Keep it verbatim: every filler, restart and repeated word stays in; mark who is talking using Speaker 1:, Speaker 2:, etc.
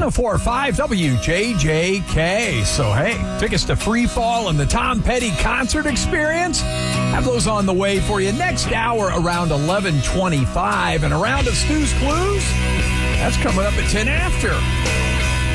Speaker 1: one oh four point five W J J K. So, hey, tickets to Free Fall and the Tom Petty concert experience, have those on the way for you next hour around eleven twenty-five. And a round of Stu's Clues, that's coming up at ten after.